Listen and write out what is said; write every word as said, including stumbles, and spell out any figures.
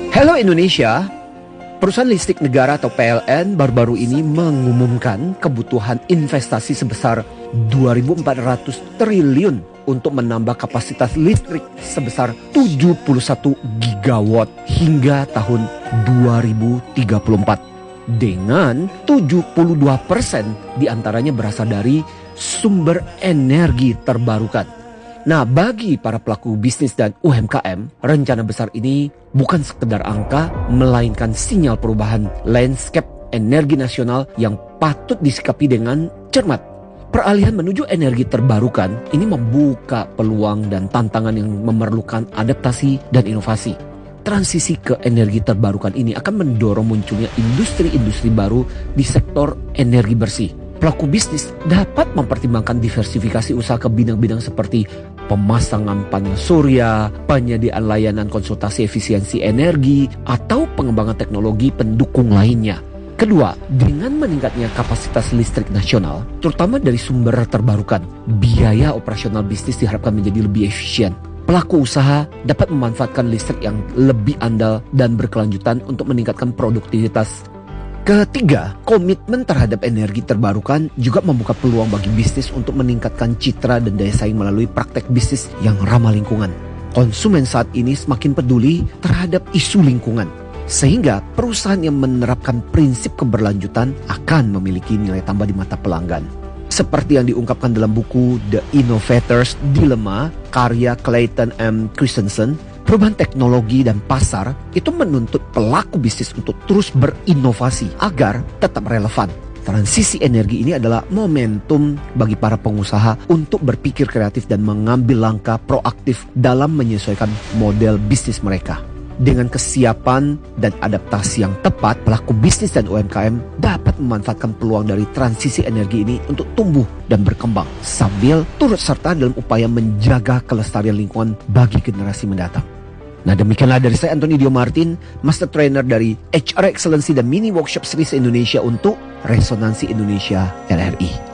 Hello Indonesia, perusahaan listrik negara atau P L N baru-baru ini mengumumkan kebutuhan investasi sebesar dua ribu empat ratus triliun untuk menambah kapasitas listrik sebesar tujuh puluh satu gigawatt hingga tahun dua ribu tiga puluh empat. Dengan tujuh puluh dua persen diantaranya berasal dari sumber energi terbarukan. Nah, bagi para pelaku bisnis dan U M K M, rencana besar ini bukan sekedar angka, melainkan sinyal perubahan landscape energi nasional yang patut disikapi dengan cermat. Peralihan menuju energi terbarukan ini membuka peluang dan tantangan yang memerlukan adaptasi dan inovasi. Transisi ke energi terbarukan ini akan mendorong munculnya industri-industri baru di sektor energi bersih. Pelaku bisnis dapat mempertimbangkan diversifikasi usaha ke bidang-bidang seperti pemasangan panel surya, penyediaan layanan konsultasi efisiensi energi, atau pengembangan teknologi pendukung lainnya. Kedua, dengan meningkatnya kapasitas listrik nasional, terutama dari sumber terbarukan, biaya operasional bisnis diharapkan menjadi lebih efisien. Pelaku usaha dapat memanfaatkan listrik yang lebih andal dan berkelanjutan untuk meningkatkan produktivitas. Ketiga, komitmen terhadap energi terbarukan juga membuka peluang bagi bisnis untuk meningkatkan citra dan daya saing melalui praktek bisnis yang ramah lingkungan. Konsumen saat ini semakin peduli terhadap isu lingkungan, sehingga perusahaan yang menerapkan prinsip keberlanjutan akan memiliki nilai tambah di mata pelanggan. Seperti yang diungkapkan dalam buku The Innovator's Dilemma karya Clayton M. Christensen, perubahan teknologi dan pasar itu menuntut pelaku bisnis untuk terus berinovasi agar tetap relevan. Transisi energi ini adalah momentum bagi para pengusaha untuk berpikir kreatif dan mengambil langkah proaktif dalam menyesuaikan model bisnis mereka. Dengan kesiapan dan adaptasi yang tepat, pelaku bisnis dan U M K M dapat memanfaatkan peluang dari transisi energi ini untuk tumbuh dan berkembang, sambil turut serta dalam upaya menjaga kelestarian lingkungan bagi generasi mendatang. Nah, demikianlah dari saya Anthony Dio Martin, Master Trainer dari H R Excellency dan Mini Workshop Series Indonesia untuk Resonansi Indonesia L R I.